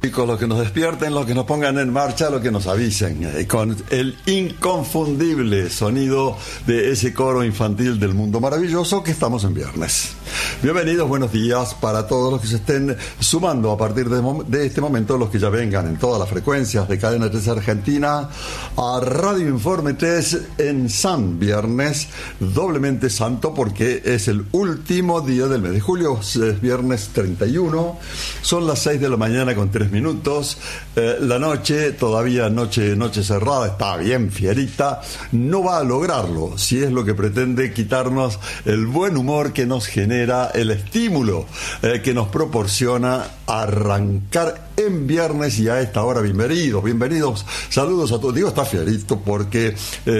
Chicos, los que nos despierten, los que nos pongan en marcha, los que nos avisen, con el inconfundible sonido de ese coro infantil del mundo maravilloso que estamos en viernes. Bienvenidos, buenos días para todos los que se estén sumando a partir de este momento, los que ya vengan en todas las frecuencias de Cadena 3 Argentina a Radio Informe 3 en San Viernes, doblemente santo porque es el último día del mes de julio, es viernes 31, son las 6 de la mañana con 3 minutos, la noche, todavía noche cerrada, está bien fierita, no va a lograrlo, si es lo que pretende quitarnos el buen humor que nos genera, el estímulo que nos proporciona arrancar en viernes y a esta hora. Bienvenidos, saludos a todos. Digo, está fierito porque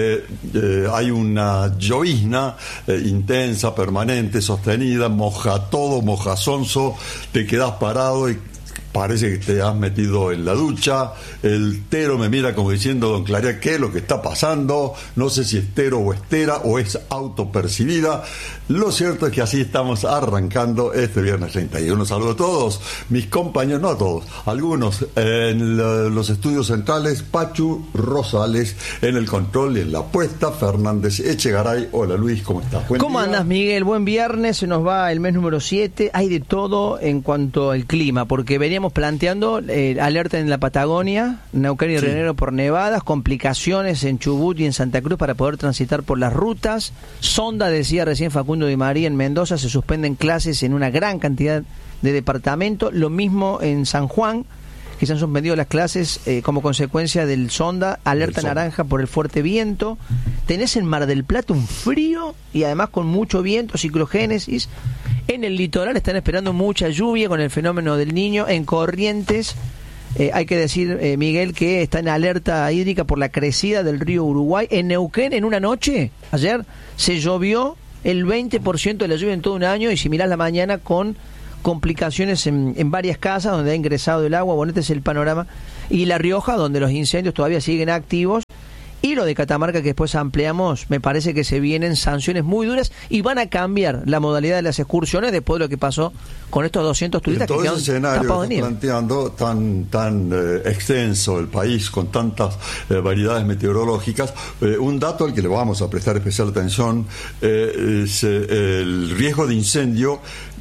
hay una llovizna intensa, permanente, sostenida, moja todo, mojazonzo, te quedas parado y parece que te has metido en la ducha. El Tero me mira como diciendo: don Clarea, ¿qué es lo que está pasando? No sé si es Tero o Estera o es autopercibida. Lo cierto es que así estamos arrancando este viernes 31. Saludo a todos mis compañeros, no a todos, algunos en los estudios centrales. Pachu Rosales en el control y en la puesta, Fernández Echegaray. Hola Luis, ¿cómo estás? ¿Cómo andas, Miguel? Buen viernes, se nos va el mes número 7. Hay de todo en cuanto al clima, porque veníamos planteando alerta en la Patagonia, Neuquén y Río Negro por nevadas, complicaciones en Chubut y en Santa Cruz para poder transitar por las rutas. Sonda, decía recién Facundo Di María, en Mendoza se suspenden clases en una gran cantidad de departamentos. Lo mismo en San Juan, que se han suspendido las clases como consecuencia del Sonda, alerta naranja por el fuerte viento. Tenés en Mar del Plata un frío y además con mucho viento, ciclogénesis. En el litoral están esperando mucha lluvia con el fenómeno del Niño. En Corrientes hay que decir, Miguel, que está en alerta hídrica por la crecida del río Uruguay. En Neuquén, en una noche, ayer, se llovió el 20% de la lluvia en todo un año, y si mirás la mañana, con complicaciones en varias casas donde ha ingresado el agua. Bueno, este es el panorama. Y La Rioja, donde los incendios todavía siguen activos. Y lo de Catamarca, que después ampliamos, me parece que se vienen sanciones muy duras y van a cambiar la modalidad de las excursiones después de lo que pasó con estos 200 turistas que quedaron tapados de nieve. Planteando tan extenso el país, con tantas variedades meteorológicas, un dato al que le vamos a prestar especial atención es el riesgo de incendio.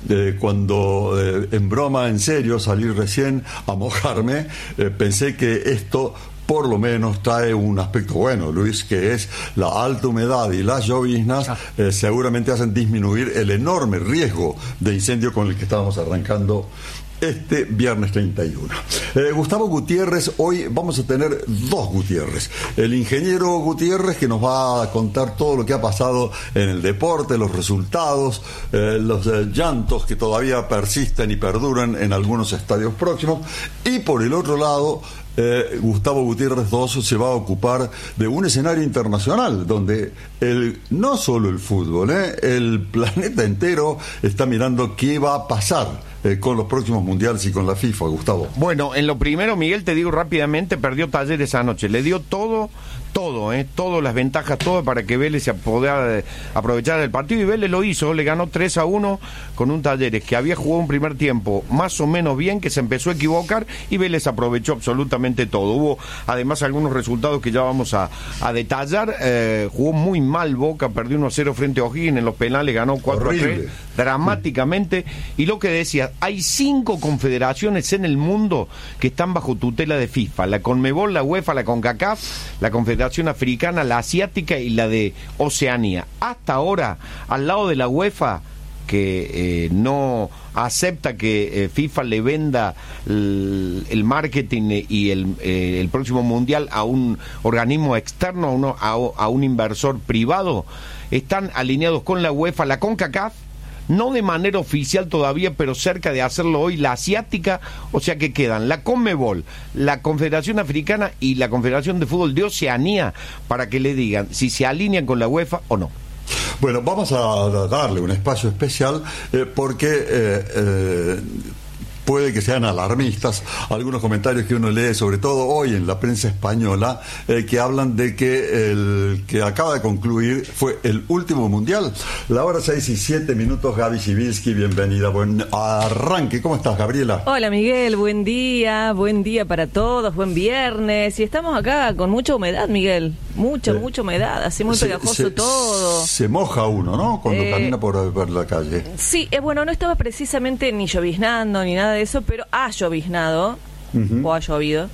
Cuando en broma, en serio, salí recién a mojarme, pensé que esto por lo menos trae un aspecto bueno, Luis, que es la alta humedad y las lloviznas seguramente hacen disminuir el enorme riesgo de incendio con el que estábamos arrancando este viernes 31. Gustavo Gutiérrez, hoy vamos a tener dos Gutiérrez. El ingeniero Gutiérrez, que nos va a contar todo lo que ha pasado en el deporte, los resultados, los llantos que todavía persisten y perduran en algunos estadios próximos. Y por el otro lado, Gustavo Gutiérrez II se va a ocupar de un escenario internacional donde no solo el fútbol, el planeta entero está mirando qué va a pasar con los próximos mundiales y con la FIFA, Gustavo. Bueno, en lo primero, Miguel, te digo rápidamente, perdió Talleres anoche, le dio todas las ventajas, todo para que Vélez se pudiera aprovechar del partido, y Vélez lo hizo, le ganó 3-1 con un Talleres que había jugado un primer tiempo más o menos bien, que se empezó a equivocar, y Vélez aprovechó absolutamente todo. Hubo además algunos resultados que ya vamos a detallar. Jugó muy mal Boca, perdió 1-0 frente a O'Higgins, en los penales ganó 4-3 dramáticamente. Y lo que decía, hay 5 confederaciones en el mundo que están bajo tutela de FIFA: la Conmebol, la UEFA, la CONCACAF, la Confederación Africana, la Asiática y la de Oceanía. Hasta ahora, al lado de la UEFA, que no acepta que FIFA le venda el marketing y el próximo mundial a un organismo externo, a un inversor privado, están alineados con la UEFA, la CONCACAF, no de manera oficial todavía, pero cerca de hacerlo hoy, la Asiática. O sea que quedan la Conmebol, la Confederación Africana y la Confederación de Fútbol de Oceanía, para que le digan si se alinean con la UEFA o no. Bueno, vamos a darle un espacio especial porque puede que sean alarmistas algunos comentarios que uno lee, sobre todo hoy en la prensa española, que hablan de que el que acaba de concluir fue el último mundial. La hora 6:07, Gaby Sibilski, bienvenida. Buen arranque. ¿Cómo estás, Gabriela? Hola, Miguel, buen día para todos, buen viernes. Y estamos acá con mucha humedad, Miguel, mucha humedad, hace muy pegajoso todo. Se moja uno, ¿no? Cuando camina por la calle. Sí, bueno, no estaba precisamente ni lloviznando ni nada de eso, pero ha lloviznado, o ha llovido.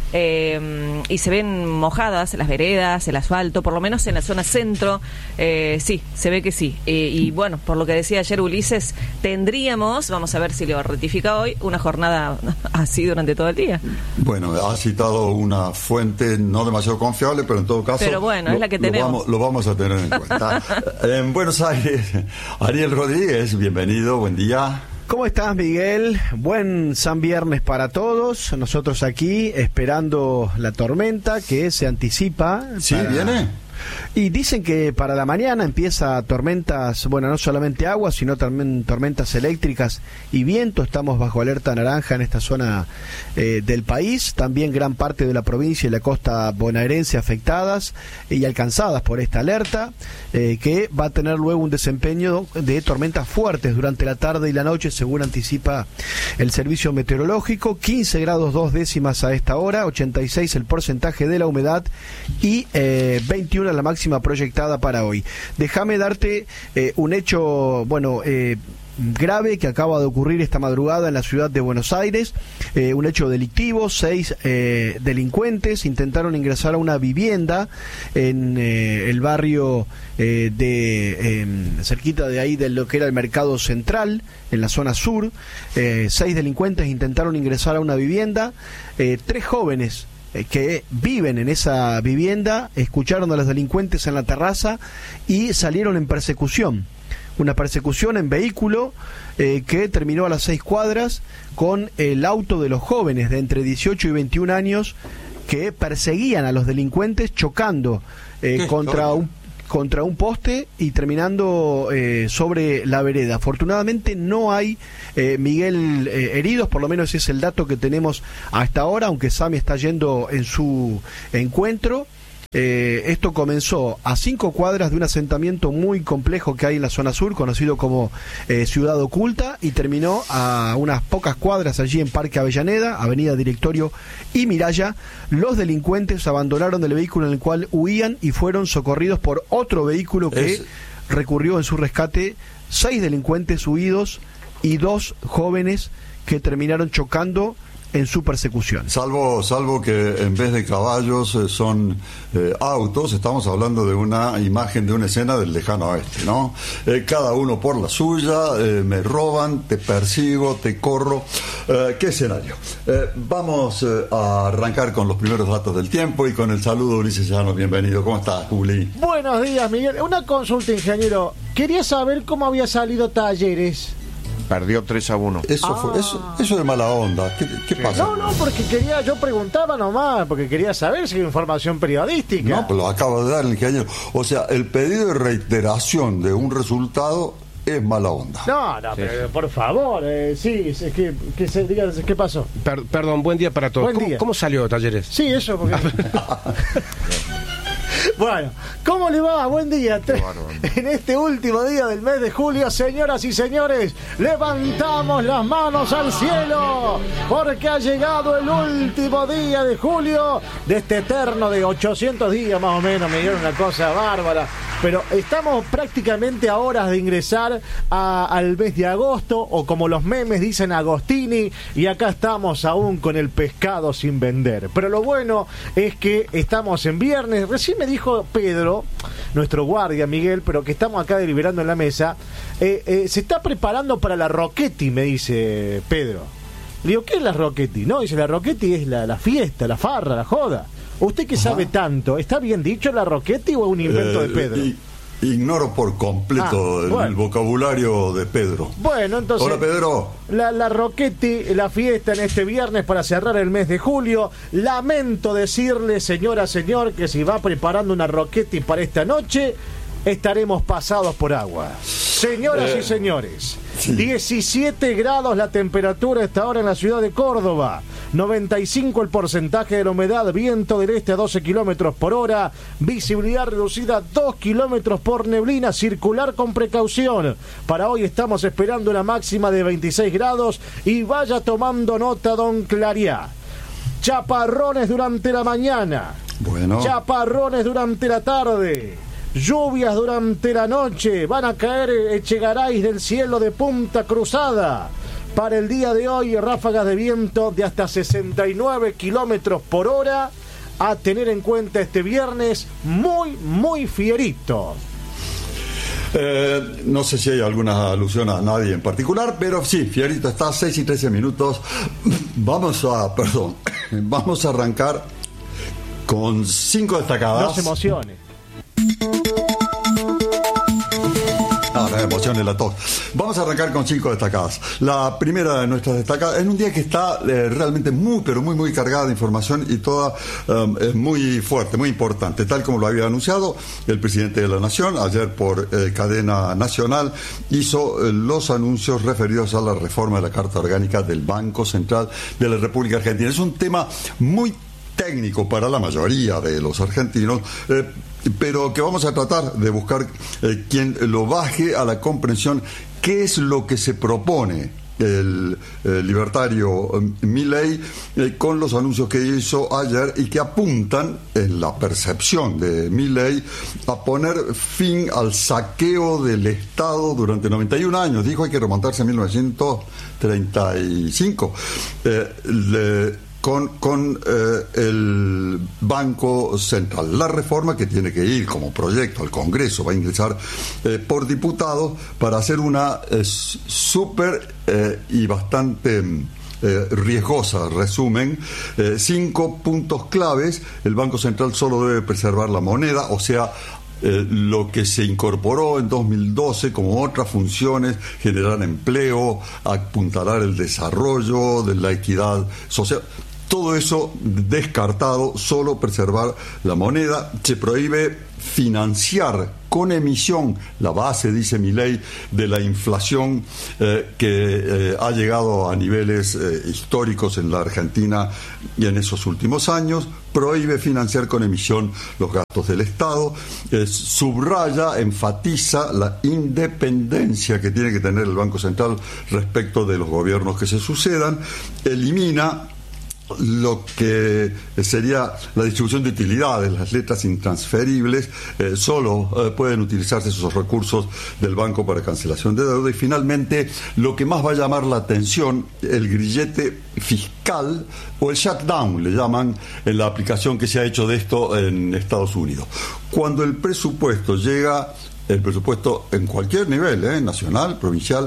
Y se ven mojadas las veredas, el asfalto, por lo menos en la zona centro, sí, se ve que sí. Y bueno, por lo que decía ayer Ulises, tendríamos, vamos a ver si lo ratifica hoy, una jornada así durante todo el día. Bueno, ha citado una fuente no demasiado confiable, pero en todo caso... Pero bueno, es la que tenemos. Lo vamos a tener en cuenta. En Buenos Aires, Ariel Rodríguez, bienvenido, buen día. ¿Cómo estás, Miguel? Buen San Viernes para todos. Nosotros aquí esperando la tormenta que se anticipa. ¿Sí, viene? Y dicen que para la mañana empieza tormentas, bueno, no solamente agua, sino también tormentas eléctricas y viento. Estamos bajo alerta naranja en esta zona del país. También gran parte de la provincia y la costa bonaerense afectadas y alcanzadas por esta alerta, que va a tener luego un desempeño de tormentas fuertes durante la tarde y la noche, según anticipa el servicio meteorológico. 15 grados 2 décimas a esta hora, 86 el porcentaje de la humedad y 21 la máxima proyectada para hoy. Déjame darte un hecho, grave que acaba de ocurrir esta madrugada en la ciudad de Buenos Aires, un hecho delictivo. 6 delincuentes intentaron ingresar a una vivienda en el barrio cerquita de ahí de lo que era el Mercado Central, en la zona sur. 6 delincuentes intentaron ingresar a una vivienda. 3 jóvenes que viven en esa vivienda escucharon a los delincuentes en la terraza y salieron en persecución. Una persecución en vehículo que terminó a las 6 cuadras con el auto de los jóvenes de entre 18 y 21 años que perseguían a los delincuentes, chocando contra un poste y terminando sobre la vereda. Afortunadamente no hay, Miguel, heridos, por lo menos es el dato que tenemos hasta ahora, aunque Sami está yendo en su encuentro. Esto comenzó a 5 cuadras de un asentamiento muy complejo que hay en la zona sur, conocido como Ciudad Oculta, y terminó a unas pocas cuadras allí en Parque Avellaneda, Avenida Directorio y Miraya. Los delincuentes abandonaron el vehículo en el cual huían y fueron socorridos por otro vehículo que recurrió en su rescate. 6 delincuentes huidos y 2 jóvenes que terminaron chocando en su persecución. Salvo que en vez de caballos son autos. Estamos hablando de una imagen, de una escena del lejano oeste, ¿no? Cada uno por la suya, me roban, te persigo, te corro. ¿Qué escenario? Vamos a arrancar con los primeros datos del tiempo y con el saludo de Ulises Llanos. Bienvenido. ¿Cómo estás, Juli? Buenos días, Miguel. Una consulta, ingeniero. Quería saber cómo había salido Talleres. Perdió 3-1. Eso de mala onda. ¿Qué pasa? No, porque yo preguntaba nomás, porque quería saber si hay información periodística. No, pues lo acaba de dar el ingeniero. O sea, el pedido de reiteración de un resultado es mala onda. No, Sí. pero por favor, sí, es que se diga qué pasó. Perdón, buen día para todos. Buen día. ¿Cómo salió Talleres? Sí, eso, porque... Bueno, ¿cómo le va? Buen día. En este último día del mes de julio, señoras y señores, levantamos las manos al cielo, porque ha llegado el último día de julio de este eterno de 800 días más o menos. Me dieron una cosa bárbara. Pero estamos prácticamente a horas de ingresar al mes de agosto, o como los memes dicen, Agostini, y acá estamos aún con el pescado sin vender. Pero lo bueno es que estamos en viernes. Recién me dijo Pedro, nuestro guardia, Miguel, pero que estamos acá deliberando en la mesa, se está preparando para la Rocchetti, me dice Pedro. Le digo, ¿qué es la Rocchetti? No, dice, la Rocchetti es la fiesta, la farra, la joda. ¿Usted que sabe tanto, está bien dicho la Rocchetti o es un invento de Pedro? Ignoro por completo el vocabulario de Pedro. Bueno, entonces... Hola, Pedro. La Rocchetti, la fiesta en este viernes para cerrar el mes de julio. Lamento decirle, señora, señor, que si va preparando una Rocchetti para esta noche, estaremos pasados por agua. Señoras y señores, 17 grados la temperatura a esta hora en la ciudad de Córdoba, 95 el porcentaje de la humedad, viento del este a 12 kilómetros por hora, visibilidad reducida a 2 kilómetros por neblina, circular con precaución. Para hoy estamos esperando una máxima de 26 grados y vaya tomando nota, don Clariá. Chaparrones durante la mañana, chaparrones durante la tarde, lluvias durante la noche, van a caer Echegaray del cielo de Punta Cruzada. Para el día de hoy, ráfagas de viento de hasta 69 kilómetros por hora, a tener en cuenta este viernes muy fierito. No sé si hay alguna alusión a nadie en particular, pero sí, fierito está, 6 y 13 minutos. Vamos a arrancar con 5 destacadas. No se emocione. No emocione la tos. Vamos a arrancar con 5 destacadas. La primera de nuestras destacadas, en un día que está realmente muy cargada de información y toda muy fuerte, muy importante, tal como lo había anunciado el presidente de la Nación ayer por cadena nacional, hizo los anuncios referidos a la reforma de la Carta Orgánica del Banco Central de la República Argentina. Es un tema muy técnico para la mayoría de los argentinos, pero que vamos a tratar de buscar quien lo baje a la comprensión qué es lo que se propone el libertario Milei con los anuncios que hizo ayer y que apuntan, en la percepción de Milei, a poner fin al saqueo del Estado durante 91 años. Dijo hay que remontarse a 1935. Con el Banco Central. La reforma que tiene que ir como proyecto al Congreso, va a ingresar por diputados para hacer una súper y bastante riesgosa resumen. 5 puntos claves. El Banco Central solo debe preservar la moneda, o sea, lo que se incorporó en 2012 como otras funciones, generar empleo, apuntalar el desarrollo de la equidad social. Todo eso descartado, solo preservar la moneda. Se prohíbe financiar con emisión la base, dice Milei, de la inflación que ha llegado a niveles históricos en la Argentina y en esos últimos años. Prohíbe financiar con emisión los gastos del Estado. Subraya, enfatiza la independencia que tiene que tener el Banco Central respecto de los gobiernos que se sucedan. Elimina lo que sería la distribución de utilidades, las letras intransferibles, solo pueden utilizarse esos recursos del banco para cancelación de deuda. Y finalmente, lo que más va a llamar la atención, el grillete fiscal, o el shutdown, le llaman en la aplicación que se ha hecho de esto en Estados Unidos. Cuando el presupuesto llega, el presupuesto en cualquier nivel, nacional, provincial,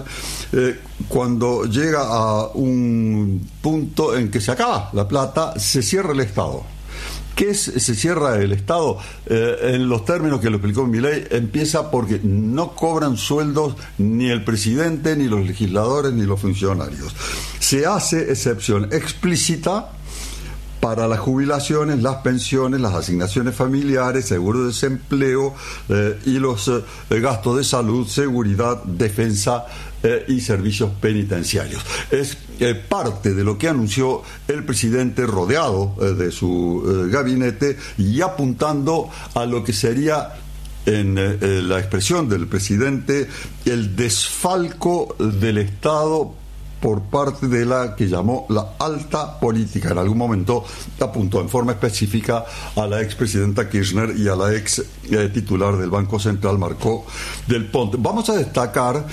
cuando llega a un punto en que se acaba la plata, se cierra el Estado. ¿Qué es? Se cierra el Estado, en los términos que lo explicó Milei, empieza porque no cobran sueldos ni el presidente, ni los legisladores, ni los funcionarios. Se hace excepción explícita para las jubilaciones, las pensiones, las asignaciones familiares, seguro de desempleo y los gastos de salud, seguridad, defensa y servicios penitenciarios. Es parte de lo que anunció el presidente, rodeado de su gabinete y apuntando a lo que sería, en la expresión del presidente, el desfalco del Estado por parte de la que llamó la alta política. En algún momento apuntó en forma específica a la expresidenta Kirchner y a la ex titular del Banco Central, Marcó del Ponte. Vamos a destacar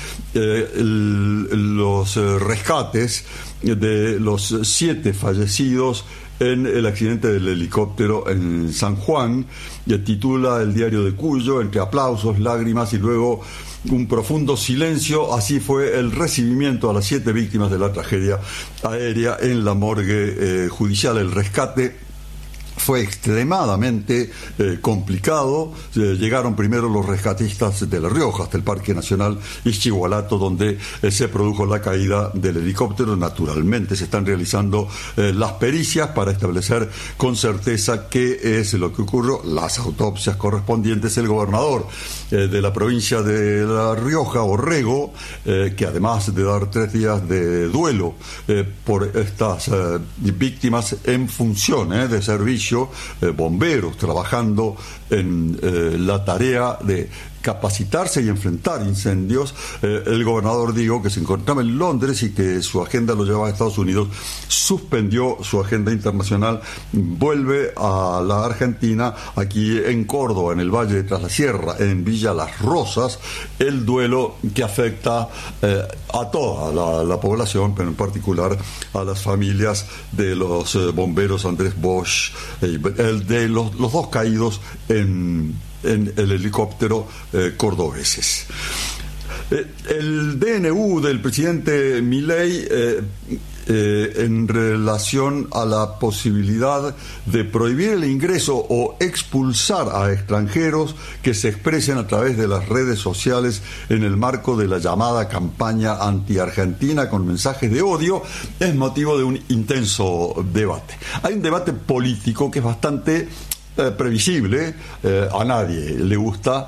los rescates de los 7 fallecidos en el accidente del helicóptero en San Juan. Titula el diario de Cuyo, entre aplausos, lágrimas y luego un profundo silencio. Así fue el recibimiento a las 7 víctimas de la tragedia aérea en la morgue judicial. El rescate fue extremadamente complicado. Llegaron primero los rescatistas de La Rioja hasta el Parque Nacional Ixchigualato, donde se produjo la caída del helicóptero. Naturalmente se están realizando las pericias para establecer con certeza qué es lo que ocurrió, las autopsias correspondientes. El gobernador de la provincia de La Rioja, Orrego, que además de dar 3 días de duelo por estas víctimas en función de servicio, bomberos trabajando en la tarea de capacitarse y enfrentar incendios. El gobernador, digo, que se encontraba en Londres y que su agenda lo llevaba a Estados Unidos, suspendió su agenda internacional, vuelve a la Argentina, aquí en Córdoba, en el Valle de Tras la Sierra, en Villa Las Rosas, el duelo que afecta a toda la población, pero en particular a las familias de los bomberos Andrés Bosch, de los 2 caídos en el helicóptero cordobeses. El DNU del presidente Milei en relación a la posibilidad de prohibir el ingreso o expulsar a extranjeros que se expresen a través de las redes sociales en el marco de la llamada campaña anti-argentina con mensajes de odio, es motivo de un intenso debate. Hay un debate político que es bastante previsible. A nadie le gusta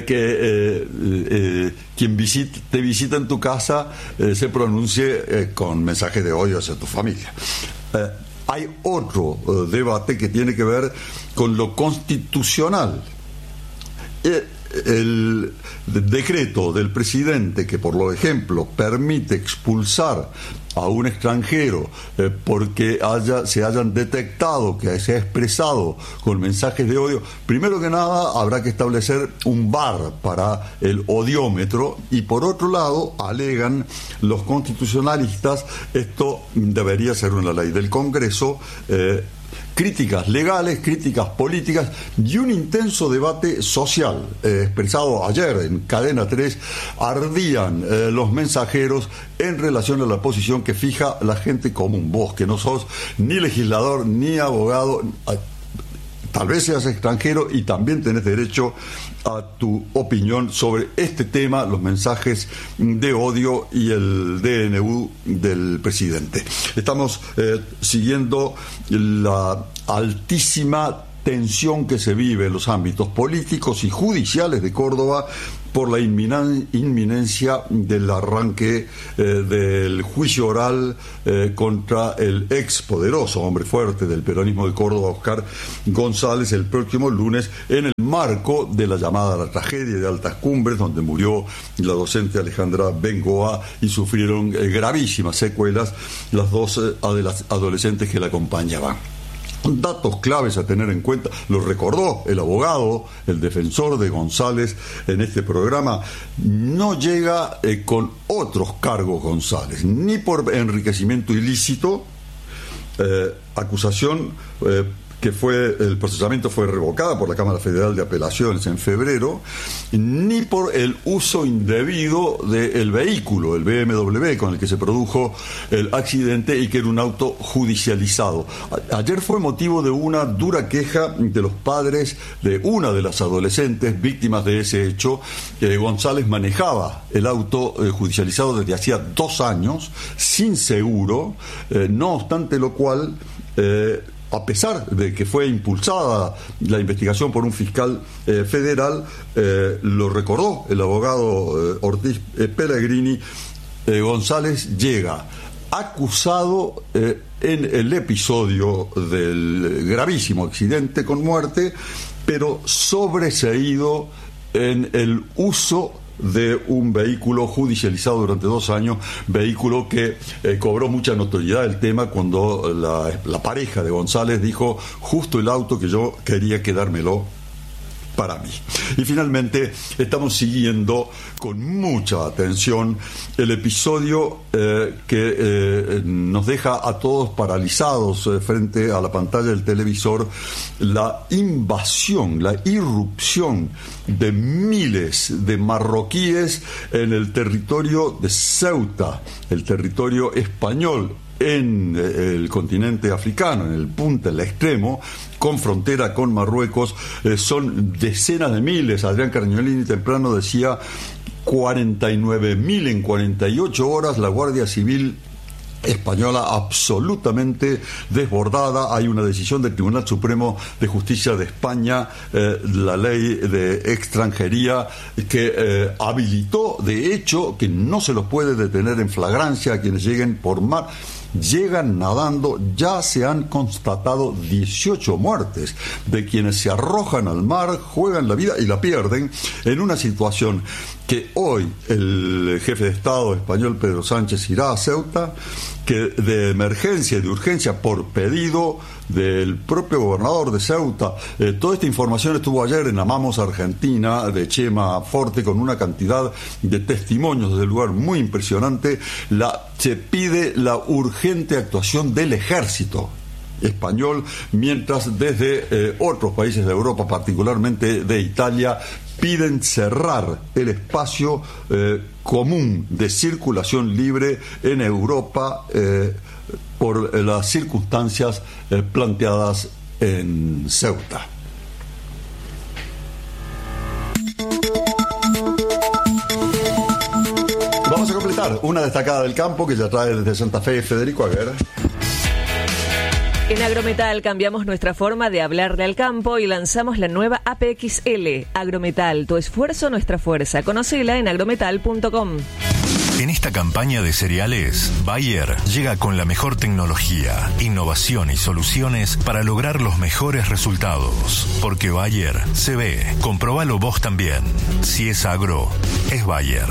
que quien te visita en tu casa se pronuncie con mensajes de odio hacia tu familia. Hay otro debate que tiene que ver con lo constitucional. El decreto del presidente que, por ejemplo, permite expulsar a un extranjero porque se hayan detectado que se ha expresado con mensajes de odio, primero que nada habrá que establecer un bar para el odiómetro, y por otro lado alegan los constitucionalistas, esto debería ser una ley del Congreso. Críticas legales, críticas políticas y un intenso debate social expresado ayer en Cadena 3. Ardían los mensajeros en relación a la posición que fija la gente común. Vos, que no sos ni legislador ni abogado, tal vez seas extranjero y también tenés derecho a tu opinión sobre este tema, los mensajes de odio y el DNU del presidente. Estamos siguiendo la altísima tensión que se vive en los ámbitos políticos y judiciales de Córdoba por la inminencia del arranque del juicio oral contra el ex poderoso hombre fuerte del peronismo de Córdoba, Oscar González, el próximo lunes, en el marco de la llamada la tragedia de Altas Cumbres, donde murió la docente Alejandra Bengoa y sufrieron gravísimas secuelas las 2 adolescentes que la acompañaban. Datos claves a tener en cuenta, lo recordó el abogado, el defensor de González en este programa. No llega con otros cargos González, ni por enriquecimiento ilícito, acusación que el procesamiento fue revocada por la Cámara Federal de Apelaciones en febrero, ni por el uso indebido del vehículo, el BMW con el que se produjo el accidente y que era un auto judicializado. Ayer fue motivo de una dura queja de los padres de una de las adolescentes víctimas de ese hecho. González manejaba el auto judicializado desde hacía 2 años, sin seguro, no obstante lo cual, a pesar de que fue impulsada la investigación por un fiscal federal, lo recordó el abogado Ortiz Pellegrini, González llega acusado en el episodio del gravísimo accidente con muerte, pero sobreseído en el uso de un vehículo judicializado durante 2 años, vehículo que cobró mucha notoriedad el tema cuando la pareja de González dijo: justo el auto que yo quería quedármelo para mí. Y finalmente estamos siguiendo con mucha atención el episodio que nos deja a todos paralizados frente a la pantalla del televisor, la invasión, la irrupción de miles de marroquíes en el territorio de Ceuta, el territorio español en el continente africano, en el punta, en el extremo, con frontera con Marruecos, son decenas de miles. Adrián Carniolini temprano decía 49.000 en 48 horas. La Guardia Civil española absolutamente desbordada. Hay una decisión del Tribunal Supremo de Justicia de España, la ley de extranjería, que habilitó de hecho que no se los puede detener en flagrancia a quienes lleguen por mar. Llegan nadando. Ya se han constatado 18 muertes de quienes se arrojan al mar, juegan la vida y la pierden en una situación que hoy el jefe de Estado español Pedro Sánchez irá a Ceuta, que de emergencia y de urgencia por pedido del propio gobernador de Ceuta. Toda esta información estuvo ayer en Amamos Argentina de Chema Forte, con una cantidad de testimonios del lugar muy impresionante. Se pide la urgente actuación del ejército español, mientras desde otros países de Europa, particularmente de Italia, piden cerrar el espacio común de circulación libre en Europa por las circunstancias planteadas en Ceuta. Vamos a completar una destacada del campo que ya trae desde Santa Fe Federico Aguera. En Agrometal cambiamos nuestra forma de hablarle al campo y lanzamos la nueva APXL. Agrometal, tu esfuerzo, nuestra fuerza. Conócela en agrometal.com. En esta campaña de cereales, Bayer llega con la mejor tecnología, innovación y soluciones para lograr los mejores resultados. Porque Bayer se ve. Comprobalo vos también. Si es agro, es Bayer.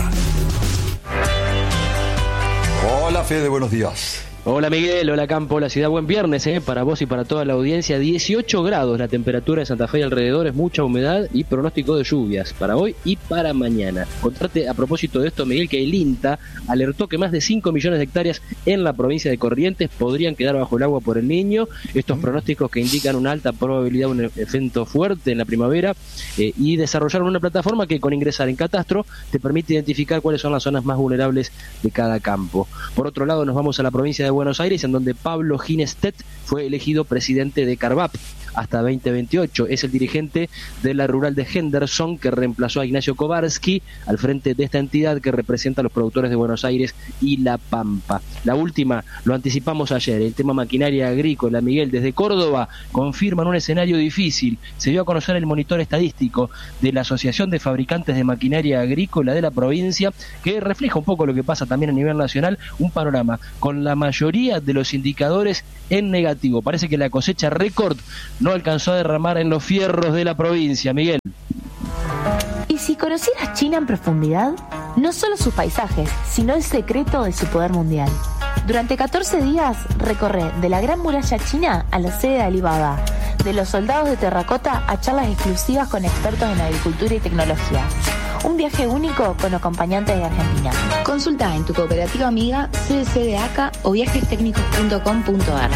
Hola Fede, buenos días. Hola Miguel, hola Campo, hola Ciudad, buen viernes para vos y para toda la audiencia. 18 grados la temperatura de Santa Fe y alrededores, mucha humedad y pronóstico de lluvias para hoy y para mañana. Contarte a propósito de esto, Miguel, que el INTA alertó que más de 5 millones de hectáreas en la provincia de Corrientes podrían quedar bajo el agua por el Niño. Estos pronósticos que indican una alta probabilidad de un evento fuerte en la primavera y desarrollaron una plataforma que con ingresar en Catastro te permite identificar cuáles son las zonas más vulnerables de cada campo. Por otro lado, nos vamos a la provincia de Buenos Aires, en donde Pablo Ginestedt fue elegido presidente de Carvap hasta 2028. Es el dirigente de la rural de Henderson, que reemplazó a Ignacio Kowarski al frente de esta entidad que representa a los productores de Buenos Aires y La Pampa. La última, lo anticipamos ayer, el tema maquinaria agrícola. Miguel, desde Córdoba confirman un escenario difícil. Se dio a conocer el monitor estadístico de la Asociación de Fabricantes de Maquinaria Agrícola de la provincia, que refleja un poco lo que pasa también a nivel nacional, un panorama con la mayoría de los indicadores en negativo. Parece que la cosecha récord no alcanzó a derramar en los fierros de la provincia, Miguel. ¿Y si conocieras China en profundidad? No solo sus paisajes, sino el secreto de su poder mundial. Durante 14 días recorre de la Gran Muralla China a la sede de Alibaba, de los soldados de terracota a charlas exclusivas con expertos en agricultura y tecnología. Un viaje único con acompañantes de Argentina. Consulta en tu cooperativa amiga, CDC de ACA o viajestecnicos.com.ar.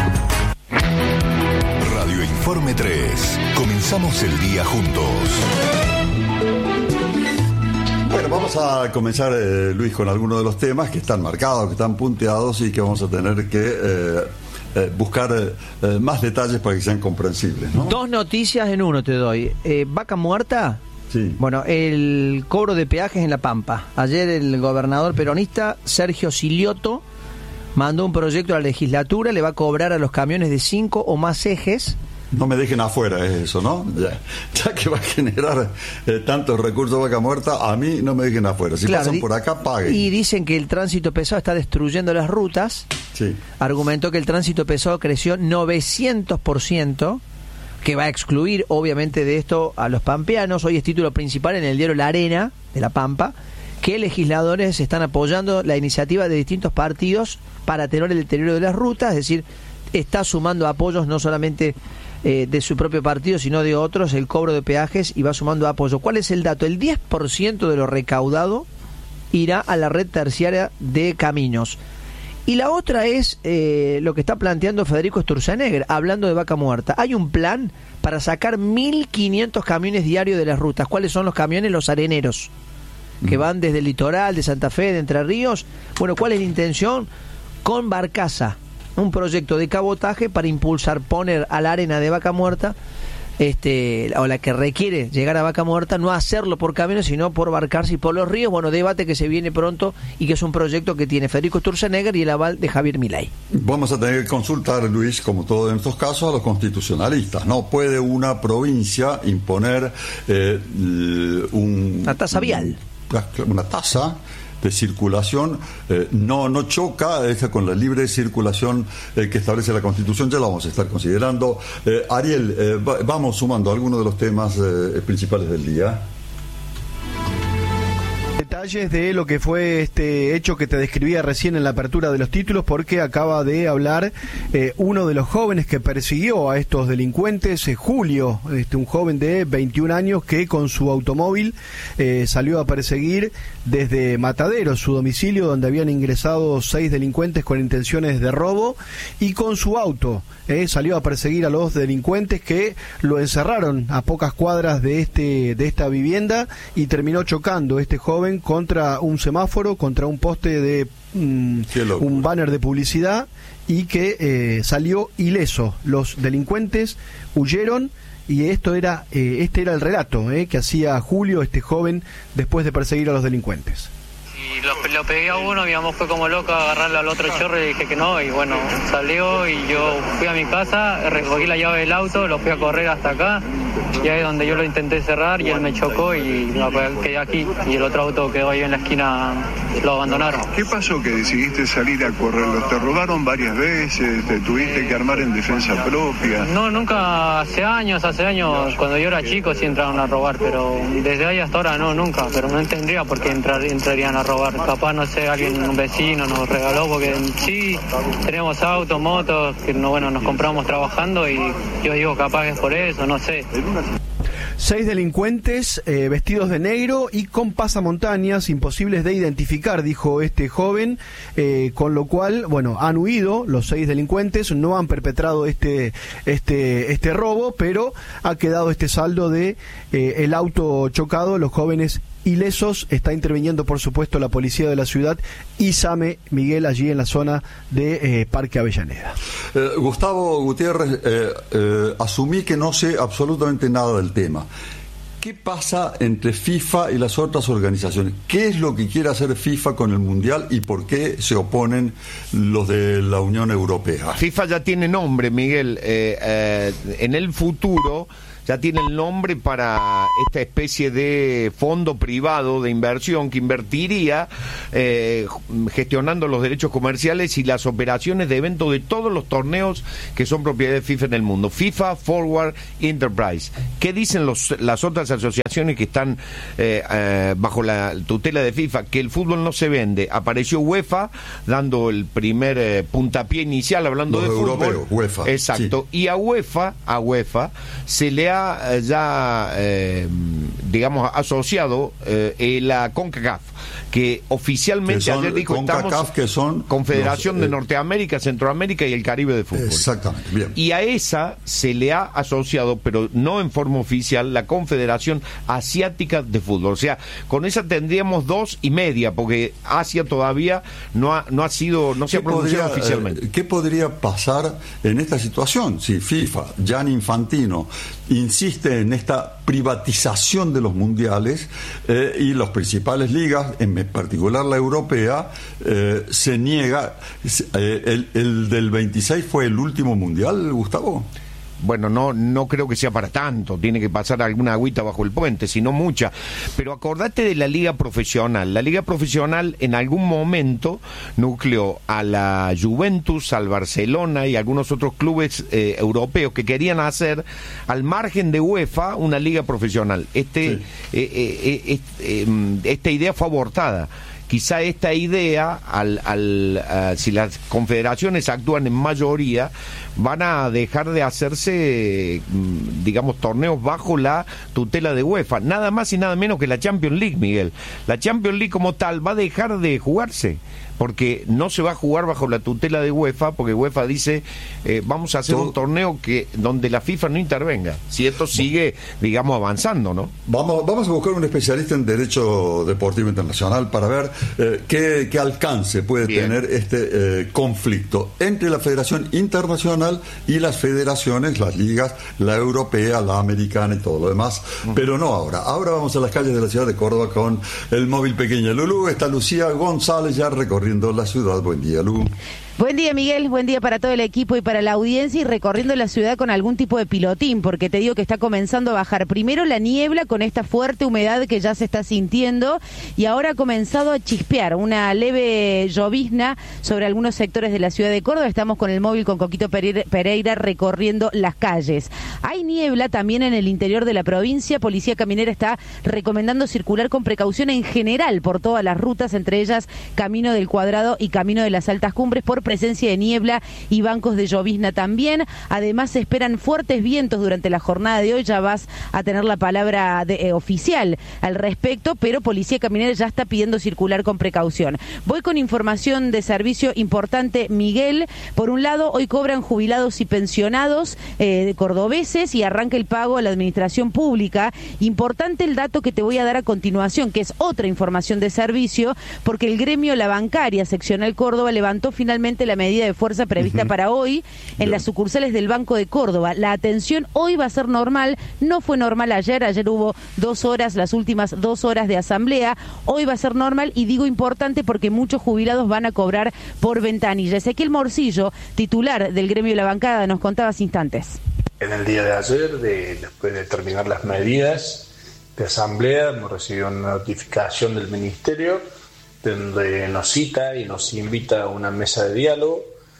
Radio Informe 3. Comenzamos el día juntos. Bueno, vamos a comenzar, Luis, con algunos de los temas que están marcados, que están punteados y que vamos a tener que buscar más detalles para que sean comprensibles, ¿no? Dos noticias en uno te doy. Vaca muerta. Sí. Bueno, el cobro de peajes en La Pampa. Ayer el gobernador peronista Sergio Silioto mandó un proyecto a la legislatura, le va a cobrar a los camiones de 5 o más ejes. No me dejen afuera, es eso, ¿no? Ya que va a generar tantos recursos Vaca Muerta, a mí no me dejen afuera. Si claro, pasan por acá, paguen. Y dicen que el tránsito pesado está destruyendo las rutas. Sí. Argumentó que el tránsito pesado creció 900%, que va a excluir, obviamente, de esto a los pampeanos. Hoy es título principal en el diario La Arena, de La Pampa, que legisladores están apoyando la iniciativa de distintos partidos para atenuar el deterioro de las rutas, es decir, está sumando apoyos no solamente de su propio partido, sino de otros, el cobro de peajes, y va sumando apoyo. ¿Cuál es el dato? El 10% de lo recaudado irá a la red terciaria de caminos. Y la otra es lo que está planteando Federico Sturzenegger, hablando de Vaca Muerta. Hay un plan para sacar 1.500 camiones diarios de las rutas. ¿Cuáles son los camiones? Los areneros, que van desde el litoral, de Santa Fe, de Entre Ríos. Bueno, ¿cuál es la intención? Con barcaza, un proyecto de cabotaje para impulsar, poner a la arena de Vaca Muerta, o la que requiere llegar a Vaca Muerta, no hacerlo por camiones, sino por barcas y por los ríos. Bueno, debate que se viene pronto y que es un proyecto que tiene Federico Sturzenegger y el aval de Javier Milei. Vamos a tener que consultar, Luis, como todo en estos casos, a los constitucionalistas. No puede una provincia imponer una tasa vial. Una tasa de circulación, no choca con la libre circulación que establece la Constitución. Ya lo vamos a estar considerando. Ariel, vamos sumando algunos de los temas principales del día. Detalles de lo que fue este hecho que te describía recién en la apertura de los títulos, porque acaba de hablar uno de los jóvenes que persiguió a estos delincuentes, Julio, un joven de 21 años que con su automóvil salió a perseguir desde Mataderos, su domicilio, donde habían ingresado 6 delincuentes con intenciones de robo, y con su auto salió a perseguir a los delincuentes que lo encerraron a pocas cuadras de esta vivienda, y terminó chocando este joven contra un semáforo, contra un poste de un banner de publicidad, y que salió ileso. Los delincuentes huyeron, y este era el relato que hacía Julio, este joven, después de perseguir a los delincuentes. Y lo pegué a uno, mi mamá fue como loca a agarrarle al otro chorro y dije que no, y bueno, salió y yo fui a mi casa, recogí la llave del auto, lo fui a correr hasta acá, y ahí es donde yo lo intenté cerrar y él me chocó y me quedé aquí, y el otro auto quedó ahí en la esquina, lo abandonaron. ¿Qué pasó que decidiste salir a correrlos? ¿Te robaron varias veces? ¿Te tuviste que armar en defensa propia? No, nunca, hace años, cuando yo era chico sí entraron a robar, pero desde ahí hasta ahora no, nunca, pero no entendría por qué entrarían a robar. Capaz, no sé, un vecino nos regaló, porque sí tenemos autos, motos, que nos compramos trabajando, y yo digo capaz es por eso, no sé. 6 delincuentes vestidos de negro y con pasamontañas imposibles de identificar, dijo este joven, con lo cual, han huido los 6 delincuentes, no han perpetrado este robo, pero ha quedado este saldo de el auto chocado, los jóvenes ilesos. Está interviniendo, por supuesto, la policía de la ciudad y SAME, Miguel, allí en la zona de Parque Avellaneda. Gustavo Gutiérrez, asumí que no sé absolutamente nada del tema. ¿Qué pasa entre FIFA y las otras organizaciones? ¿Qué es lo que quiere hacer FIFA con el Mundial y por qué se oponen los de la Unión Europea? FIFA ya tiene nombre, Miguel. En el futuro ya tiene el nombre para esta especie de fondo privado de inversión que invertiría gestionando los derechos comerciales y las operaciones de eventos de todos los torneos que son propiedad de FIFA en el mundo. FIFA Forward Enterprise. ¿Qué dicen las otras asociaciones que están bajo la tutela de FIFA? Que el fútbol no se vende. Apareció UEFA dando el primer puntapié inicial hablando los de europeos, fútbol. UEFA, exacto. Sí. Y a UEFA se le ha digamos asociado la CONCACAF, que oficialmente ayer dijo CONCACAF, que son Confederación de Norteamérica, Centroamérica y el Caribe de Fútbol. Exactamente, bien. Y a esa se le ha asociado, pero no en forma oficial, la Confederación Asiática de Fútbol. O sea, con esa tendríamos 2.5, porque Asia todavía no se ha pronunciado oficialmente. ¿Qué podría pasar en esta situación si FIFA, Gianni Infantino, insiste en esta privatización de los mundiales y las principales ligas, en particular la europea, se niega? ¿El del 26 fue el último mundial, Gustavo? Bueno, no creo que sea para tanto, tiene que pasar alguna agüita bajo el puente, sino mucha. Pero acordate de la liga profesional. La liga profesional en algún momento nucleó a la Juventus, al Barcelona y algunos otros clubes europeos que querían hacer, al margen de UEFA, una liga profesional. Esta idea fue abortada. Quizá esta idea, si las confederaciones actúan en mayoría, van a dejar de hacerse, digamos, torneos bajo la tutela de UEFA. Nada más y nada menos que la Champions League, Miguel. La Champions League como tal va a dejar de jugarse. porque no se va a jugar bajo la tutela de UEFA, porque UEFA dice vamos a hacer un torneo donde la FIFA no intervenga, si esto sigue, digamos, avanzando, ¿no? Vamos a buscar un especialista en Derecho Deportivo Internacional para ver qué alcance puede tener este conflicto entre la Federación Internacional y las federaciones, las ligas, la europea, la americana y todo lo demás, pero no ahora. Ahora vamos a las calles de la ciudad de Córdoba con el móvil pequeño Lulú. Está Lucía González ya recorriendo la ciudad. Buen día, Lu. Buen día, Miguel, buen día para todo el equipo y para la audiencia, y recorriendo la ciudad con algún tipo de pilotín, porque te digo que está comenzando a bajar primero la niebla con esta fuerte humedad que ya se está sintiendo, y ahora ha comenzado a chispear una leve llovizna sobre algunos sectores de la ciudad de Córdoba. Estamos con el móvil con Coquito Pereira recorriendo las calles. Hay niebla también en el interior de la provincia. Policía Caminera está recomendando circular con precaución en general por todas las rutas, entre ellas Camino del Cuadrado y Camino de las Altas Cumbres, por presencia de niebla y bancos de llovizna también. Además se esperan fuertes vientos durante la jornada de hoy. Ya vas a tener la palabra oficial al respecto, pero Policía Caminera ya está pidiendo circular con precaución. Voy con información de servicio importante, Miguel. Por un lado, hoy cobran jubilados y pensionados cordobeses y arranca el pago a la administración pública. Importante el dato que te voy a dar a continuación, que es otra información de servicio, porque el gremio La Bancaria Seccional Córdoba levantó finalmente la medida de fuerza prevista para hoy en las sucursales del Banco de Córdoba. La atención hoy va a ser normal, no fue normal ayer hubo 2 horas, las últimas 2 horas de asamblea. Hoy va a ser normal, y digo importante porque muchos jubilados van a cobrar por ventanilla. Ezequiel Morcillo, titular del gremio La Bancada, nos contaba hace instantes. En el día de ayer, después de terminar las medidas de asamblea, hemos recibido una notificación del Ministerio donde nos cita y nos invita a una mesa de diálogo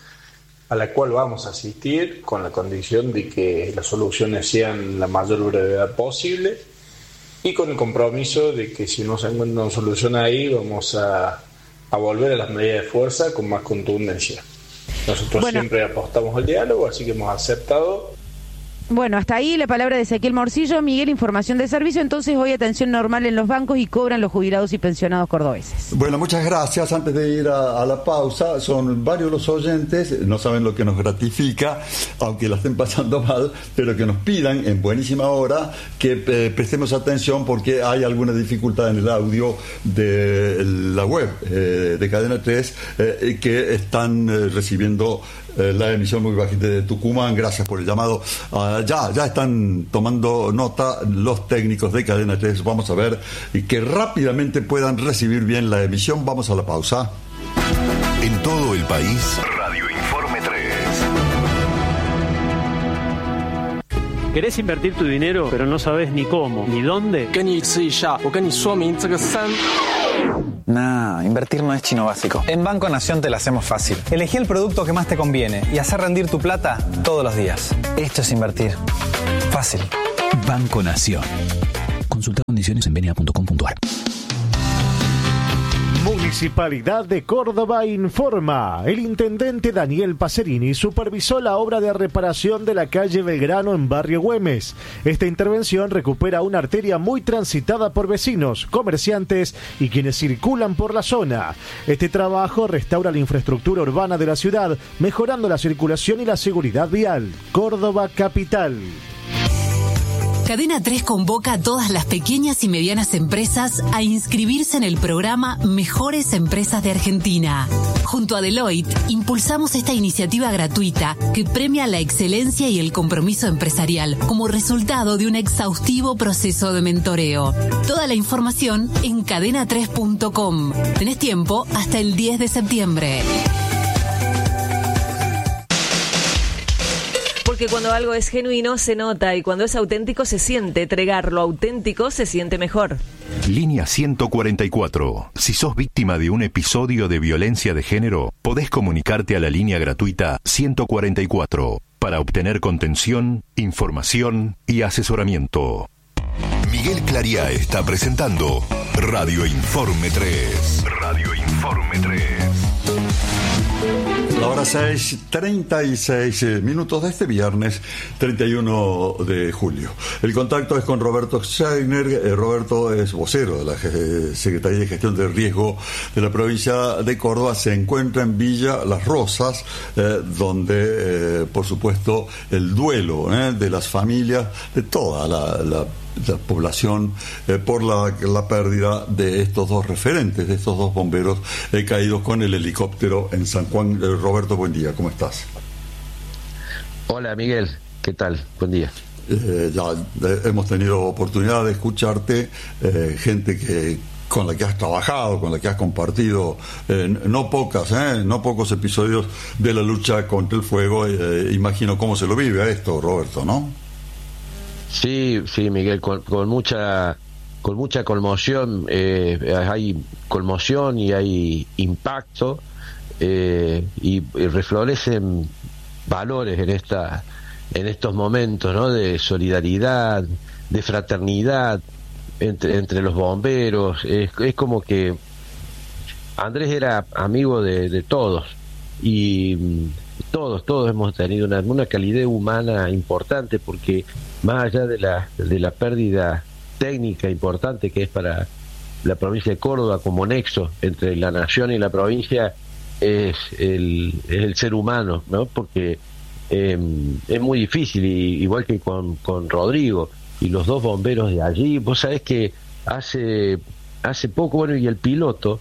a la cual vamos a asistir con la condición de que las soluciones sean la mayor brevedad posible, y con el compromiso de que si no se encuentra una solución ahí, vamos a volver a las medidas de fuerza con más contundencia. Nosotros siempre apostamos al diálogo, así que hemos aceptado. Bueno, hasta ahí la palabra de Ezequiel Morcillo. Miguel, información de servicio. Entonces, hoy atención normal en los bancos y cobran los jubilados y pensionados cordobeses. Bueno, muchas gracias. Antes de ir a la pausa, son varios los oyentes, no saben lo que nos gratifica, aunque la estén pasando mal, pero que nos pidan en buenísima hora que prestemos atención porque hay alguna dificultad en el audio de la web de Cadena 3 que están recibiendo la emisión muy bajita de Tucumán. Gracias por el llamado. Ya están tomando nota los técnicos de Cadena 3. Vamos a ver que rápidamente puedan recibir bien la emisión. Vamos a la pausa. En todo el país, Radio Informe 3. ¿Querés invertir tu dinero, pero no sabes ni cómo, ni dónde? Nah, invertir no es chino básico. En Banco Nación te la hacemos fácil. Elegí el producto que más te conviene y hacer rendir tu plata todos los días. Esto es invertir. Fácil. Banco Nación. Consulta condiciones en bna.com.ar. Municipalidad de Córdoba informa. El intendente Daniel Pacerini supervisó la obra de reparación de la calle Belgrano en Barrio Güemes. Esta intervención recupera una arteria muy transitada por vecinos, comerciantes y quienes circulan por la zona. Este trabajo restaura la infraestructura urbana de la ciudad, mejorando la circulación y la seguridad vial. Córdoba Capital. Cadena 3 convoca a todas las pequeñas y medianas empresas a inscribirse en el programa Mejores Empresas de Argentina. Junto a Deloitte, impulsamos esta iniciativa gratuita que premia la excelencia y el compromiso empresarial como resultado de un exhaustivo proceso de mentoreo. Toda la información en cadena3.com. Tenés tiempo hasta el 10 de septiembre. Porque cuando algo es genuino se nota, y cuando es auténtico se siente. Entregar lo auténtico se siente mejor. Línea 144. Si sos víctima de un episodio de violencia de género, podés comunicarte a la línea gratuita 144 para obtener contención, información y asesoramiento. Miguel Clariá está presentando Radio Informe 3. Radio Informe 3. La hora 6:36 minutos de este viernes 31 de julio. El contacto es con Roberto Scheiner. Roberto es vocero de la Secretaría de Gestión de Riesgo de la provincia de Córdoba. Se encuentra en Villa Las Rosas, donde, por supuesto, el duelo de las familias, de toda la población, por la pérdida de estos dos referentes, de estos dos bomberos caídos con el helicóptero en San Juan. Roberto, buen día, ¿cómo estás? Hola Miguel, ¿qué tal? Buen día. Ya hemos tenido oportunidad de escucharte, gente con la que has trabajado, con la que has compartido no pocos episodios de la lucha contra el fuego. Imagino cómo se lo vive a esto, Roberto, ¿no? Sí, Miguel, con mucha conmoción. Hay conmoción y hay impacto, y reflorecen valores en estos momentos, ¿no? De solidaridad, de fraternidad entre los bomberos. Es como que Andrés era amigo de todos, y todos hemos tenido una calidez humana importante, porque más allá de la pérdida técnica importante que es para la provincia de Córdoba como nexo entre la nación y la provincia, es el ser humano, ¿no? Porque es muy difícil, igual que con Rodrigo y los dos bomberos de allí. Vos sabés que hace poco, bueno, y el piloto,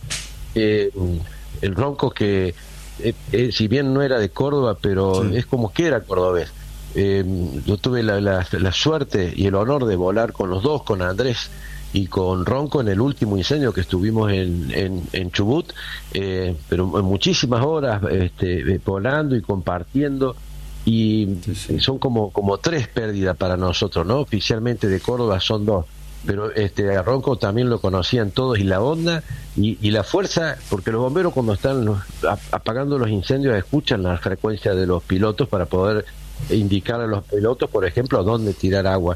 el Ronco, que si bien no era de Córdoba, pero sí, es como que era cordobés. Yo tuve la suerte y el honor de volar con los dos, con Andrés y con Ronco, en el último incendio que estuvimos en Chubut, pero muchísimas horas volando y compartiendo, y son como tres pérdidas para nosotros, ¿no? Oficialmente de Córdoba son dos, pero a Ronco también lo conocían todos, y la onda y la fuerza, porque los bomberos, cuando están apagando los incendios, escuchan la frecuencia de los pilotos para poder indicar a los pilotos, por ejemplo, a dónde tirar agua,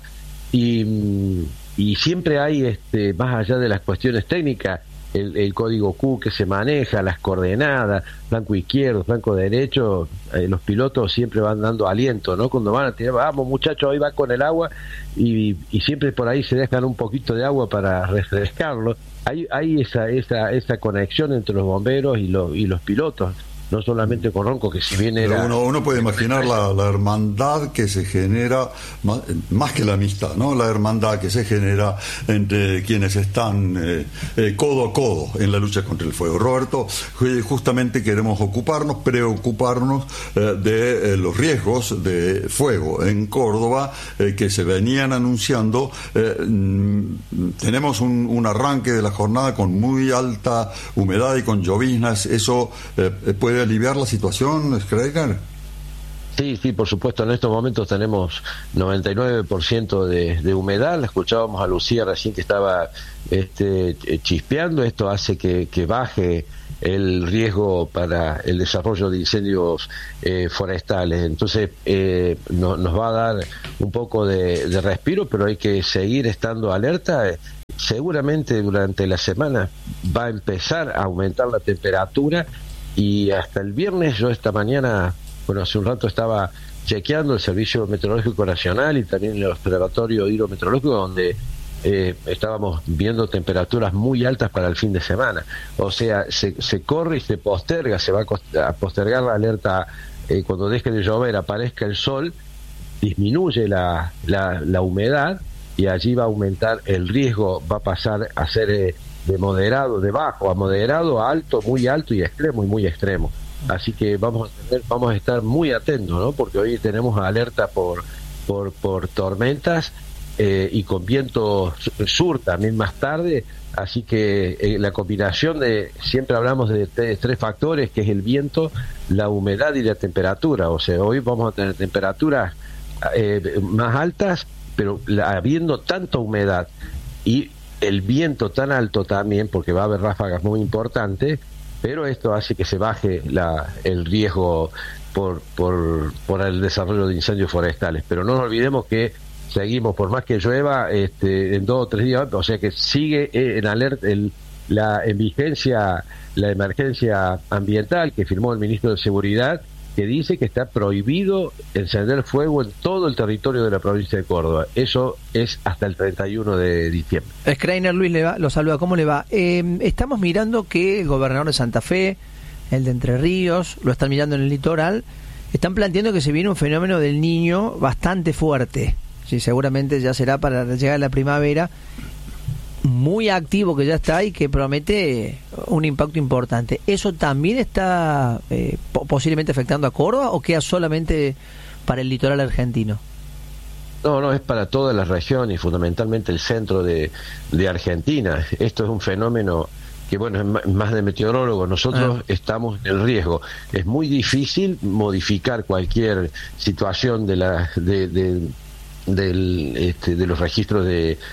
y siempre hay, más allá de las cuestiones técnicas, el código Q que se maneja, las coordenadas, flanco izquierdo, flanco derecho. Los pilotos siempre van dando aliento, ¿no? Cuando van a tirar, vamos muchachos, ahí va con el agua, y siempre por ahí se dejan un poquito de agua para refrescarlo. Hay esa conexión entre los bomberos y los pilotos, no solamente con Ronco, que si bien era... Uno puede imaginar la hermandad que se genera, más que la amistad, ¿no? La hermandad que se genera entre quienes están codo a codo en la lucha contra el fuego. Roberto, justamente queremos preocuparnos de los riesgos de fuego en Córdoba, que se venían anunciando. Tenemos un arranque de la jornada con muy alta humedad y con lloviznas. ¿Eso puede aliviar la situación, Scheiner? Sí, por supuesto. En estos momentos tenemos 99% de humedad. La escuchábamos a Lucía recién, que estaba chispeando. Esto hace que baje el riesgo para el desarrollo de incendios forestales. Entonces nos va a dar un poco de respiro, pero hay que seguir estando alerta. Seguramente durante la semana va a empezar a aumentar la temperatura, y hasta el viernes, yo esta mañana, bueno, hace un rato estaba chequeando el Servicio Meteorológico Nacional y también el Observatorio Hidrometeorológico, donde estábamos viendo temperaturas muy altas para el fin de semana. O sea, se corre y se posterga, se va a postergar la alerta. Cuando deje de llover, aparezca el sol, disminuye la humedad, y allí va a aumentar el riesgo, va a pasar a ser de moderado, de bajo a moderado, a alto, muy alto, y extremo y muy extremo. Así que vamos a estar muy atentos, ¿no? Porque hoy tenemos alerta por tormentas, y con viento sur también más tarde. Así que la combinación siempre hablamos de tres factores, que es el viento, la humedad y la temperatura. O sea, hoy vamos a tener temperaturas más altas, pero habiendo tanta humedad y el viento tan alto también, porque va a haber ráfagas muy importantes, pero esto hace que se baje el riesgo por el desarrollo de incendios forestales. Pero no nos olvidemos que seguimos, por más que llueva, en 2 o 3 días, o sea que sigue en alerta, en vigencia la emergencia ambiental que firmó el ministro de Seguridad, que dice que está prohibido encender fuego en todo el territorio de la provincia de Córdoba. Eso es hasta el 31 de diciembre. Schreiner, Luis lo saluda, ¿cómo le va? Estamos mirando que el gobernador de Santa Fe, el de Entre Ríos, lo están mirando en el litoral, están planteando que se viene un fenómeno del Niño bastante fuerte. Sí, seguramente ya será para llegar a la primavera, muy activo que ya está y que promete un impacto importante. ¿Eso también está posiblemente afectando a Córdoba o queda solamente para el litoral argentino? No, es para toda la región y fundamentalmente el centro de Argentina. Esto es un fenómeno que, bueno, es más de meteorólogo. Nosotros estamos en el riesgo. Es muy difícil modificar cualquier situación de los registros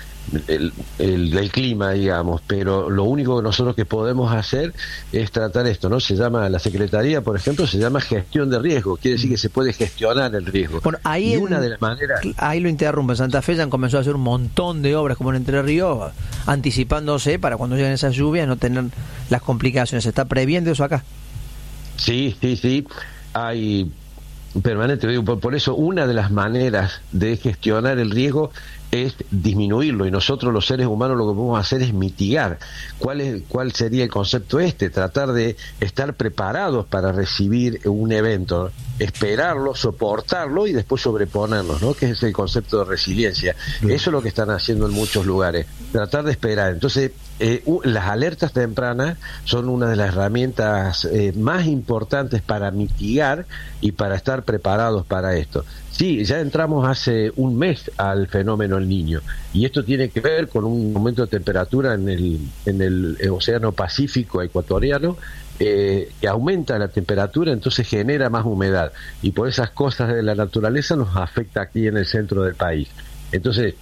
del clima, digamos, pero lo único que nosotros que podemos hacer es tratar esto, ¿no? Se llama, la Secretaría, por ejemplo, se llama gestión de riesgo, quiere decir que se puede gestionar el riesgo. Bueno, ahí una de las maneras... Ahí lo interrumpo, en Santa Fe ya han comenzado a hacer un montón de obras como en Entre Ríos, anticipándose para cuando lleguen esas lluvias no tener las complicaciones. ¿Se está previendo eso acá? Sí, hay permanente, por eso una de las maneras de gestionar el riesgo es disminuirlo, y nosotros los seres humanos lo que podemos hacer es mitigar. ¿Cuál sería el concepto tratar de estar preparados para recibir un evento, esperarlo, soportarlo y después sobreponernos, ¿no? Que es el concepto de resiliencia. Eso es lo que están haciendo en muchos lugares, tratar de esperar. Entonces las alertas tempranas son una de las herramientas más importantes para mitigar y para estar preparados para esto. Sí, ya entramos hace un mes al fenómeno El Niño, y esto tiene que ver con un aumento de temperatura en el Océano Pacífico ecuatoriano, que aumenta la temperatura, entonces genera más humedad, y por esas cosas de la naturaleza nos afecta aquí en el centro del país. Entonces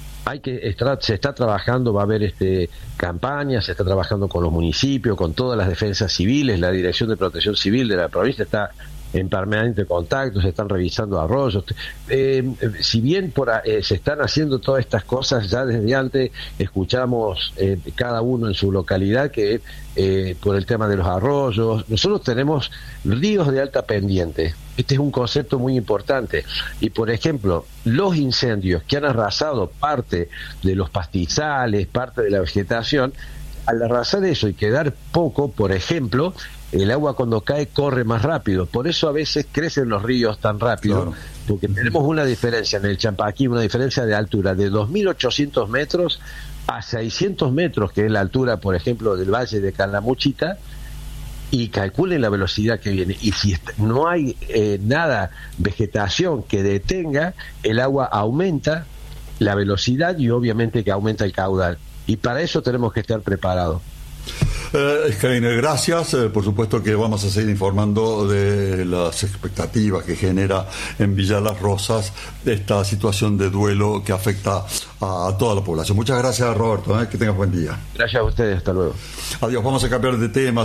se está trabajando, va a haber campañas, se está trabajando con los municipios, con todas las defensas civiles, la Dirección de Protección Civil de la provincia está en permanente contacto, se están revisando arroyos. Si bien se están haciendo todas estas cosas, ya desde antes escuchamos cada uno en su localidad que por el tema de los arroyos, nosotros tenemos ríos de alta pendiente. Este es un concepto muy importante. Y, por ejemplo, los incendios que han arrasado parte de los pastizales, parte de la vegetación, al arrasar eso y quedar poco, por ejemplo, el agua cuando cae corre más rápido. Por eso a veces crecen los ríos tan rápido, claro, porque tenemos una diferencia en el Champaquí, una diferencia de altura de 2.800 metros a 600 metros, que es la altura, por ejemplo, del Valle de Calamuchita, y calculen la velocidad que viene. Y si no hay vegetación que detenga, el agua aumenta la velocidad y obviamente que aumenta el caudal. Y para eso tenemos que estar preparados. Schreiner, gracias. Por supuesto que vamos a seguir informando de las expectativas que genera en Villa Las Rosas esta situación de duelo que afecta a toda la población. Muchas gracias, Roberto. Que tengas buen día. Gracias a ustedes. Hasta luego. Adiós. Vamos a cambiar de tema.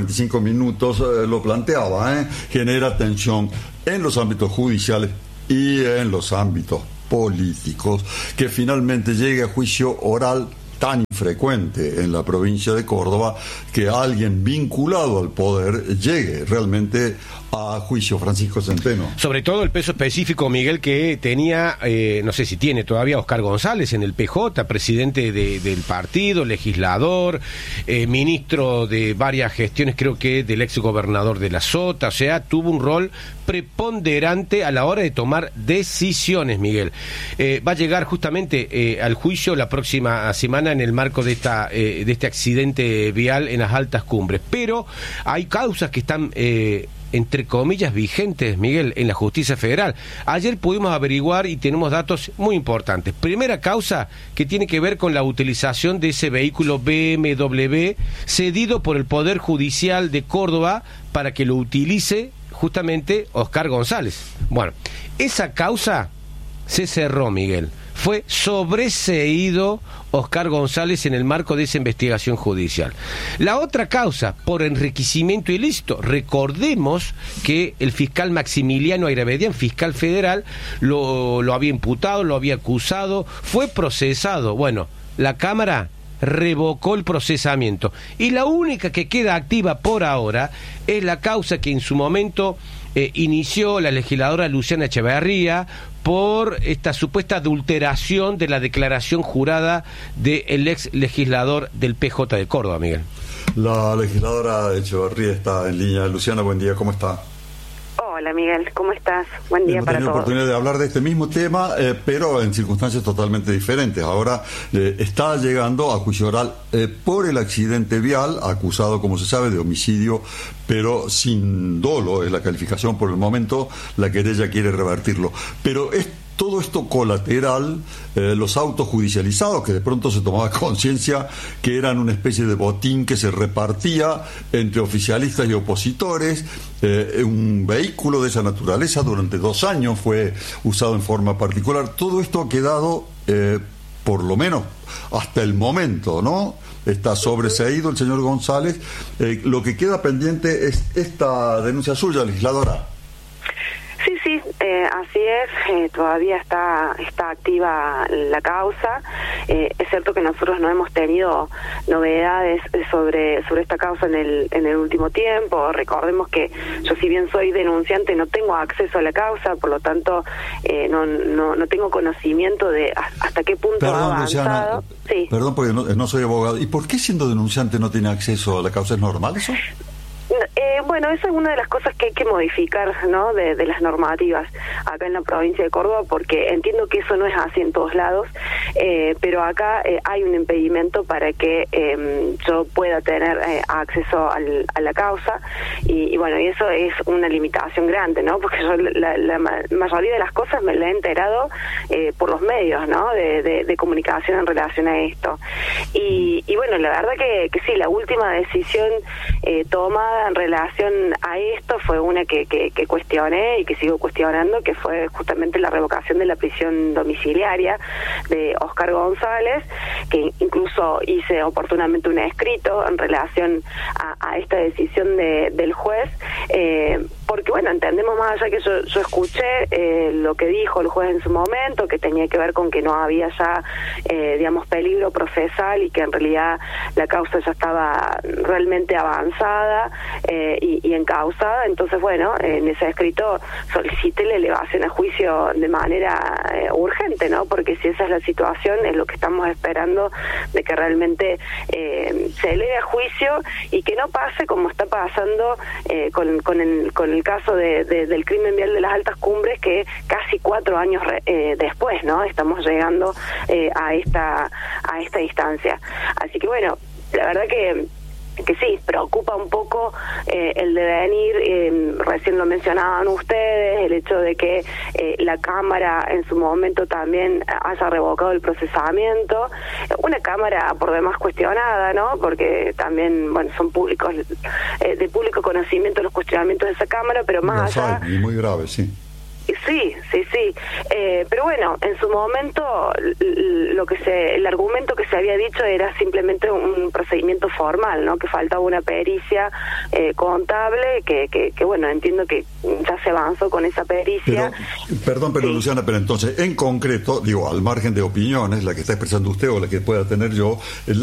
6:45. Lo planteaba. Genera tensión en los ámbitos judiciales y en los ámbitos políticos que finalmente llegue a juicio oral tan infrecuente en la provincia de Córdoba, que alguien vinculado al poder llegue realmente a juicio. Francisco Centeno. Sobre todo el peso específico, Miguel, que tenía, no sé si tiene todavía, Oscar González en el PJ, presidente del partido, legislador, ministro de varias gestiones, creo que del ex gobernador de La Sota, o sea, tuvo un rol preponderante a la hora de tomar decisiones, Miguel. Va a llegar justamente al juicio la próxima semana en el marco de este accidente vial en las altas cumbres, pero hay causas que están entre comillas vigentes, Miguel, en la justicia federal. Ayer pudimos averiguar y tenemos datos muy importantes. Primera causa que tiene que ver con la utilización de ese vehículo BMW cedido por el Poder Judicial de Córdoba para que lo utilice justamente Oscar González. Bueno, esa causa se cerró, Miguel. Fue sobreseído Oscar González en el marco de esa investigación judicial. La otra causa, por enriquecimiento ilícito. Recordemos que el fiscal Maximiliano Airabedián, fiscal federal, lo había imputado, lo había acusado, fue procesado. Bueno, la Cámara revocó el procesamiento. Y la única que queda activa por ahora es la causa que en su momento inició la legisladora Luciana Echeverría por esta supuesta adulteración de la declaración jurada del ex legislador del PJ de Córdoba, Miguel. La legisladora Echeverría está en línea. Luciana, buen día, ¿cómo está? Hola Miguel, ¿cómo estás? Buen día para todos. Hemos tenido oportunidad de hablar de este mismo tema, pero en circunstancias totalmente diferentes. Ahora está llegando a juicio oral por el accidente vial, acusado, como se sabe, de homicidio, pero sin dolo, es la calificación por el momento. La querella quiere revertirlo. Pero todo esto colateral, los autos judicializados, que de pronto se tomaba conciencia que eran una especie de botín que se repartía entre oficialistas y opositores. Un vehículo de esa naturaleza durante 2 años fue usado en forma particular. Todo esto ha quedado, por lo menos hasta el momento, ¿no? Está sobreseído el señor González. Lo que queda pendiente es esta denuncia suya, legisladora. Sí, así es, todavía está activa la causa. Es cierto que nosotros no hemos tenido novedades sobre esta causa en el último tiempo. Recordemos que yo, si bien soy denunciante, no tengo acceso a la causa, por lo tanto no tengo conocimiento de hasta qué punto ha avanzado. Luciana, sí. Perdón, porque no soy abogado. ¿Y por qué, siendo denunciante, no tiene acceso a la causa? ¿Es normal eso? Bueno, esa es una de las cosas que hay que modificar, ¿no? De las normativas acá en la provincia de Córdoba, porque entiendo que eso no es así en todos lados, pero acá hay un impedimento para que yo pueda tener acceso a la causa, y bueno, y eso es una limitación grande, ¿no? Porque yo la mayoría de las cosas me la he enterado por los medios, ¿no? De comunicación en relación a esto. Y bueno, la verdad que sí, la última decisión tomada en relación a esto fue una que cuestioné y que sigo cuestionando, que fue justamente la revocación de la prisión domiciliaria de Óscar González, que incluso hice oportunamente un escrito en relación a esta decisión del juez, porque bueno, entendemos, más allá que yo escuché lo que dijo el juez en su momento, que tenía que ver con que no había ya digamos, peligro procesal, y que en realidad la causa ya estaba realmente avanzada y encausada. Entonces, bueno, en ese escrito solicité la elevación a juicio de manera urgente, ¿no? Porque si esa es la situación, es lo que estamos esperando, de que realmente se eleve a juicio y que no pase como está pasando con el caso del crimen vial de las Altas Cumbres, que casi 4 años después, ¿no? Estamos llegando a esta instancia. Así que bueno, la verdad que sí, preocupa un poco el devenir. Recién lo mencionaban ustedes, el hecho de que la Cámara en su momento también haya revocado el procesamiento, una Cámara por demás cuestionada, ¿no? Porque también, bueno, son públicos, de público conocimiento los cuestionamientos de esa Cámara, pero más allá... Y muy grave, sí. Sí, pero bueno, en su momento el argumento que se había dicho era simplemente un procedimiento formal, ¿no? Que faltaba una pericia contable, que bueno, entiendo que ya se avanzó con esa pericia. Perdón, sí. Luciana, pero entonces, en concreto, digo, al margen de opiniones, la que está expresando usted o la que pueda tener yo,